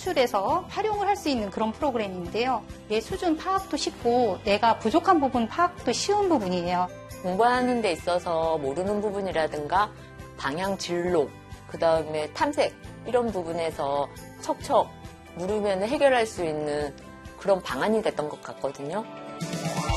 도출해서 활용을 할 수 있는 그런 프로그램인데요. 내 수준 파악도 쉽고 내가 부족한 부분 파악도 쉬운 부분이에요. 공부하는 데 있어서 모르는 부분이라든가 방향 진로, 그 다음에 탐색 이런 부분에서 척척 물으면 해결할 수 있는 그런 방안이 됐던 것 같거든요.